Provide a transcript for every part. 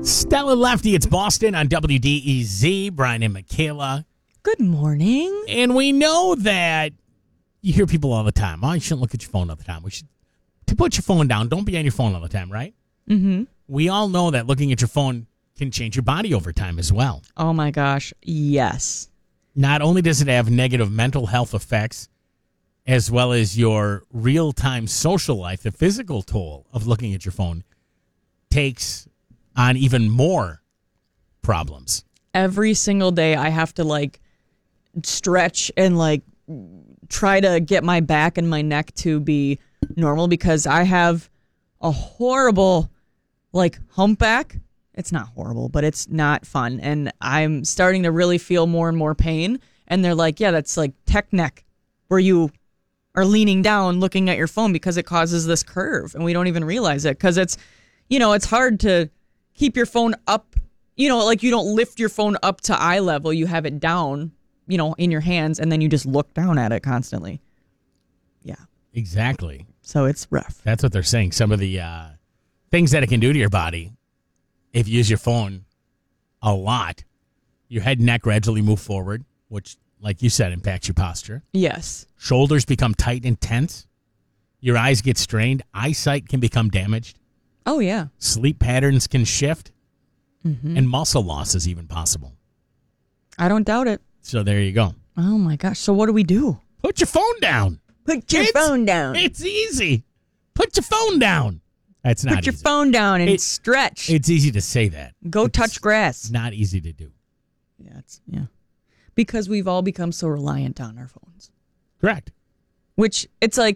Stella Lefty, it's Boston on WDEZ. Brian and Michaela. Good morning. And we know that you hear people all the time. Oh, you shouldn't look at your phone all the time. We should put your phone down. Don't be on your phone all the time, right? Mm-hmm. We all know that looking at your phone can change your body over time as well. Oh, my gosh. Yes. Not only does it have negative mental health effects, as well as your real-time social life, the physical toll of looking at your phone takes on even more problems. Every single day I have to stretch and try to get my back and my neck to be normal because I have a horrible humpback. It's not horrible, but it's not fun. And I'm starting to really feel more and more pain. And they're like, yeah, that's tech neck, where you are leaning down looking at your phone because it causes this curve. And we don't even realize it because it's hard to keep your phone up. You don't lift your phone up to eye level. You have it down, in your hands, and then you just look down at it constantly. Yeah. Exactly. So it's rough. That's what they're saying. Some of the things that it can do to your body if you use your phone a lot. Your head and neck gradually move forward, which, like you said, impacts your posture. Yes. Shoulders become tight and tense. Your eyes get strained. Eyesight can become damaged. Oh, yeah. Sleep patterns can shift. Mm-hmm. And muscle loss is even possible. I don't doubt it. So there you go. Oh, my gosh. So what do we do? Put your phone down. Put your phone down. It's easy. Put your phone down. That's not easy. Put your phone down and stretch. It's easy to say that. Go touch grass. Not easy to do. Yeah. Because we've all become so reliant on our phones. Correct. Which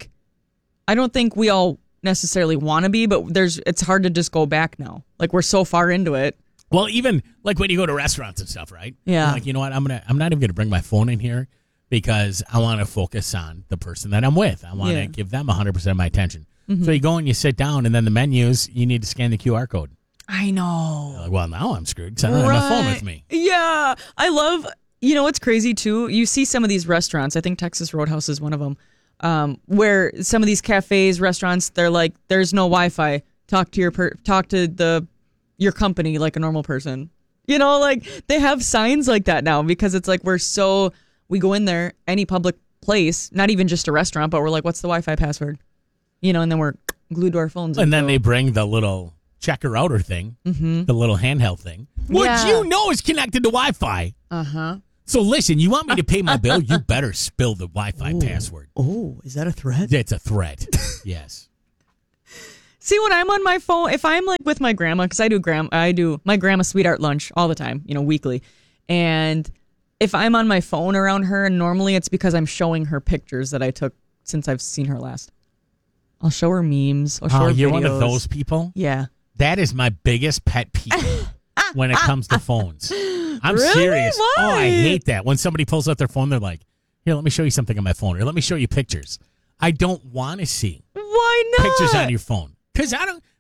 I don't think we all necessarily want to be, but it's hard to just go back now. We're so far into it. Well, even when you go to restaurants and stuff, right? Yeah. You know what? I'm not even going to bring my phone in here because I want to focus on the person that I'm with. I want to give them 100% of my attention. Mm-hmm. So you go and you sit down, and then the menus, you need to scan the QR code. I know. Well, now I'm screwed because I don't have my phone with me. Yeah. I love, what's crazy too? You see some of these restaurants, I think Texas Roadhouse is one of them, where some of these cafes, restaurants, they're like, there's no Wi-Fi. Talk to your company like a normal person. They have signs like that now because it's we go in there, any public place, not even just a restaurant, but we're like, what's the Wi-Fi password? And then we're glued to our phones. And then they bring the little checker outer thing, the little handheld thing, which is connected to Wi-Fi. Uh-huh. So listen, you want me to pay my bill? You better spill the Wi-Fi password. Oh, is that a threat? It's a threat. Yes. See, when I'm on my phone, if I'm with my grandma, because I do my grandma sweetheart lunch all the time, weekly. And if I'm on my phone around her, and normally it's because I'm showing her pictures that I took since I've seen her last. I'll show her memes. I'll show her you're videos. One of those people? Yeah. That is my biggest pet peeve when it comes to phones. I'm really? serious. Why? Oh, I hate that. When somebody pulls out their phone, they're like, here, let me show you something on my phone. Or let me show you pictures. I don't want to see Why not? pictures on your phone. Because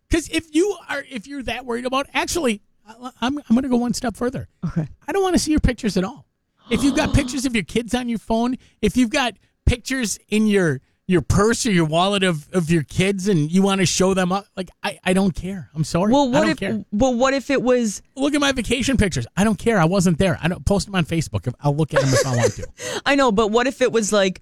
if you're that worried about, actually, I'm going to go one step further. Okay. I don't want to see your pictures at all. If you've got pictures of your kids on your phone, if you've got pictures in your purse or your wallet of your kids and you want to show them up, I don't care. I'm sorry. Well, I don't care. Well, what if it was... Look at my vacation pictures. I don't care. I wasn't there. I don't post them on Facebook. I'll look at them if I want to. I know, but what if it was a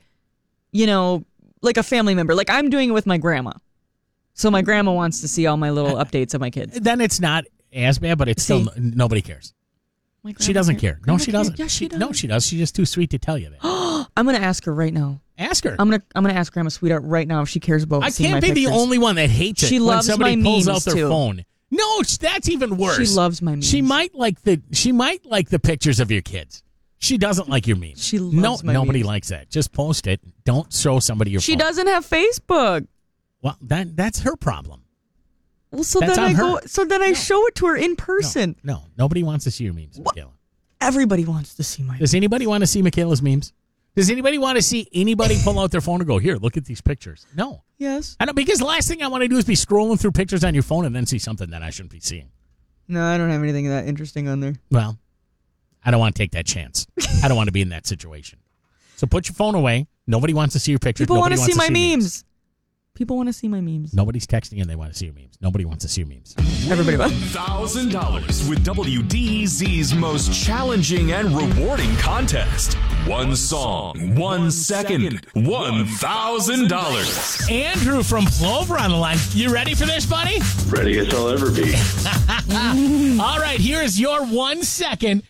family member? I'm doing it with my grandma. So my grandma wants to see all my little updates of my kids. Then it's not as bad, but it's still nobody cares. She doesn't care. No, she doesn't. Yes, she does. No, she does. She's just too sweet to tell you that. I'm going to ask her right now. Ask her. I'm gonna ask Grandma Sweetheart right now if she cares about seeing my I can't be pictures. the only one that hates it. She when loves somebody my pulls memes out their too. phone. No, that's even worse. She loves my memes. She might like the pictures of your kids. She doesn't like your memes. She loves my nobody memes. likes that. Just post it. Don't show somebody your phone. She doesn't have Facebook. Well, that's her problem. Well, so That's then on I her. go. So then I show it to her in person. No, nobody wants to see your memes, Michaela. Everybody wants to see my. Does anybody want to see Michaela's memes? Does anybody want to see anybody pull out their phone and go, here, look at these pictures? No. Yes. I don't, because the last thing I want to do is be scrolling through pictures on your phone and then see something that I shouldn't be seeing. No, I don't have anything that interesting on there. Well, I don't want to take that chance. I don't want to be in that situation. So put your phone away. Nobody wants to see your pictures. People want Nobody to see wants my memes. People want to see my memes. Nobody's texting and they want to see your memes. Nobody wants to see your memes. Everybody wants. $1,000 with WDEZ's most challenging and rewarding contest. One song, 1 second, $1,000. Andrew from Plover on the line. You ready for this, buddy? Ready as I'll ever be. All right, here is your 1 second.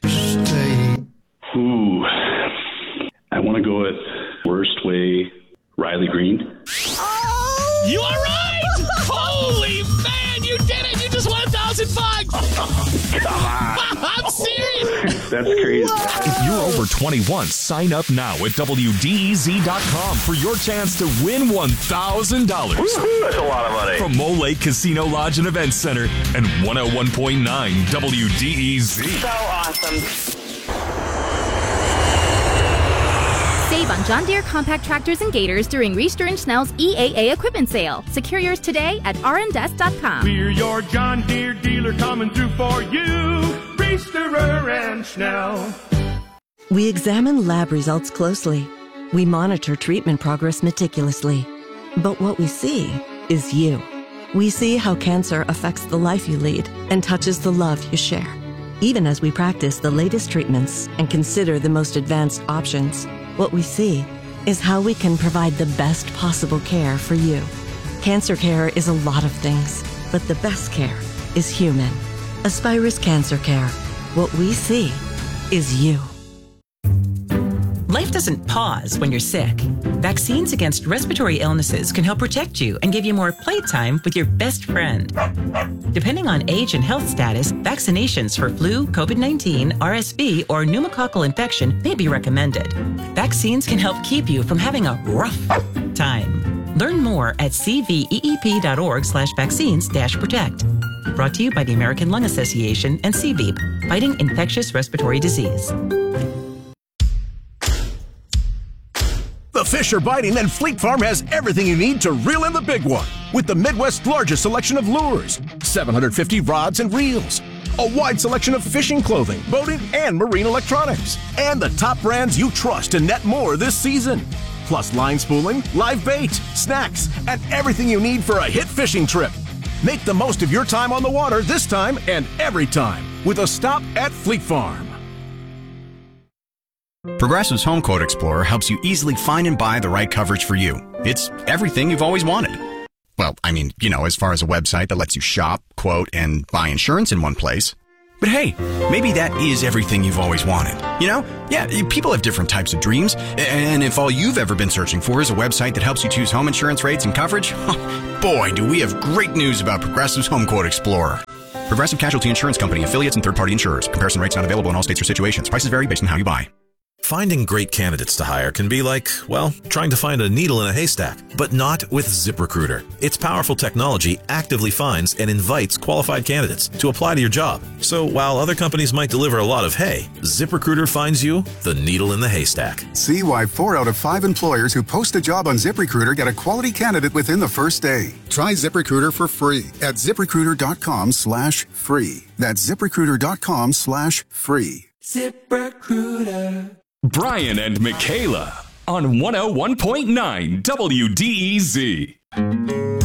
Ooh. I want to go with Worst Way, Riley Green. You are right! Holy man, you did it! You just won $1,000. Come on. I'm serious. That's crazy. If you're over 21, sign up now at WDEZ.com for your chance to win $1,000. That's a lot of money. From Mole Lake Casino Lodge and Event Center and 101.9 WDEZ. So awesome. Save on John Deere compact tractors and gators during Reister and Schnell's EAA equipment sale. Secure yours today at rndesk.com. We're your John Deere dealer coming through for you. Reisterer and Schnell. We examine lab results closely. We monitor treatment progress meticulously. But what we see is you. We see how cancer affects the life you lead and touches the love you share. Even as we practice the latest treatments and consider the most advanced options, what we see is how we can provide the best possible care for you. Cancer care is a lot of things, but the best care is human. Aspirus Cancer Care. What we see is you. Life doesn't pause when you're sick. Vaccines against respiratory illnesses can help protect you and give you more playtime with your best friend. Depending on age and health status, vaccinations for flu, COVID-19, RSV, or pneumococcal infection may be recommended. Vaccines can help keep you from having a rough time. Learn more at cveep.org/vaccines-protect. Brought to you by the American Lung Association and CVEEP, fighting infectious respiratory disease. The fish are biting, and Fleet Farm has everything you need to reel in the big one. With the Midwest's largest selection of lures, 750 rods and reels, a wide selection of fishing clothing, boating, and marine electronics, and the top brands you trust to net more this season. Plus line spooling, live bait, snacks, and everything you need for a hit fishing trip. Make the most of your time on the water this time and every time with a stop at Fleet Farm. Progressive's Home Quote Explorer helps you easily find and buy the right coverage for you. It's everything you've always wanted. Well, I mean, as far as a website that lets you shop, quote, and buy insurance in one place. But hey, maybe that is everything you've always wanted. Yeah, people have different types of dreams. And if all you've ever been searching for is a website that helps you choose home insurance rates and coverage, boy, do we have great news about Progressive's Home Quote Explorer. Progressive Casualty Insurance Company, affiliates, and third-party insurers. Comparison rates not available in all states or situations. Prices vary based on how you buy. Finding great candidates to hire can be like, trying to find a needle in a haystack, but not with ZipRecruiter. Its powerful technology actively finds and invites qualified candidates to apply to your job. So while other companies might deliver a lot of hay, ZipRecruiter finds you the needle in the haystack. See why 4 out of 5 employers who post a job on ZipRecruiter get a quality candidate within the first day. Try ZipRecruiter for free at ZipRecruiter.com/free. That's ZipRecruiter.com/free. ZipRecruiter. Brian and Michaela on 101.9 WDEZ.